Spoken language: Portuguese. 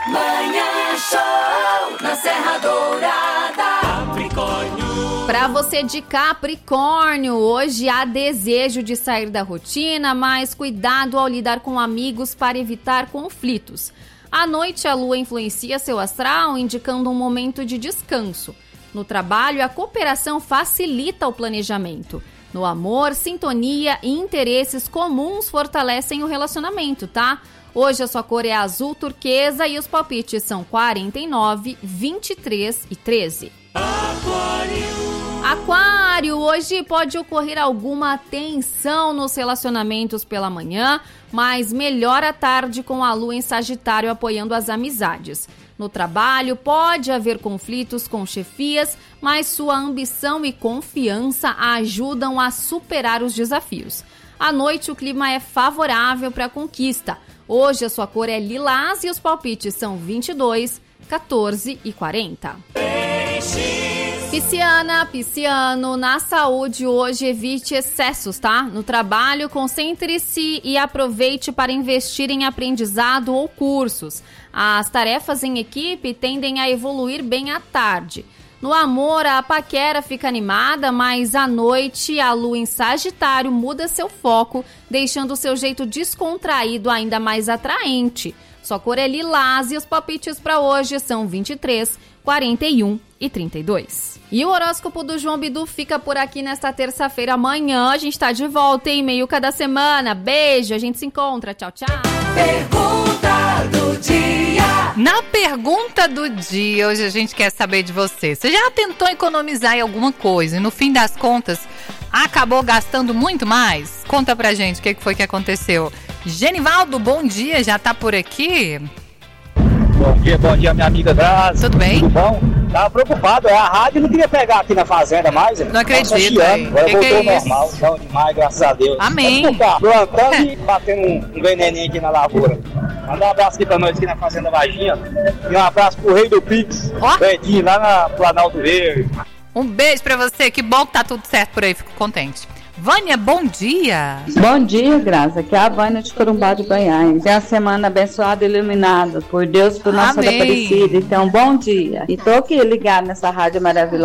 Manhã Show na Serra Dourada. Capricórnio. Para você de Capricórnio, hoje há desejo de sair da rotina, mas cuidado ao lidar com amigos para evitar conflitos. À noite, a lua influencia seu astral, indicando um momento de descanso. No trabalho, a cooperação facilita o planejamento. No amor, sintonia e interesses comuns fortalecem o relacionamento, tá? Hoje a sua cor é azul turquesa e os palpites são 49, 23 e 13. Aquário, hoje pode ocorrer alguma tensão nos relacionamentos pela manhã, mas melhora à tarde com a lua em Sagitário apoiando as amizades. No trabalho, pode haver conflitos com chefias, mas sua ambição e confiança ajudam a superar os desafios. À noite, o clima é favorável para a conquista. Hoje, a sua cor é lilás e os palpites são 22, 14 e 40. Pisciano, na saúde hoje evite excessos, tá? No trabalho, concentre-se e aproveite para investir em aprendizado ou cursos. As tarefas em equipe tendem a evoluir bem à tarde. No amor, a paquera fica animada, mas à noite a lua em Sagitário muda seu foco, deixando seu jeito descontraído ainda mais atraente. Sua cor é lilás e os palpites para hoje são 23, 41 e 32. E o horóscopo do João Bidu fica por aqui nesta terça-feira. Amanhã a gente tá de volta em Meiuca da Semana. Beijo, a gente se encontra. Tchau, tchau. Pergunta do dia. Na pergunta do dia, hoje a gente quer saber de você. Você já tentou economizar em alguma coisa e no fim das contas acabou gastando muito mais? Conta pra gente o que foi que aconteceu. Genivaldo, bom dia, já tá por aqui? Bom dia, minha amiga Grazi. Tudo bem? Tudo bom? Tava preocupado, a rádio não queria pegar aqui na fazenda mais. Não acredito, agora que voltou é ao normal, bom demais, graças a Deus. Amém. Plantando e batendo um veneninho aqui na lavoura. Manda um abraço aqui pra nós aqui na Fazenda Varginha. E um abraço pro Rei do Pix, Edinho, lá na Planalto Verde. Um beijo pra você, que bom que tá tudo certo por aí, fico contente. Vânia, bom dia. Bom dia, Graça. Aqui é a Vânia de Corumbá de Banhais. Tem uma semana abençoada e iluminada por Deus, por Nossa Senhora Aparecida. Então, bom dia. E tô aqui ligado nessa rádio maravilhosa.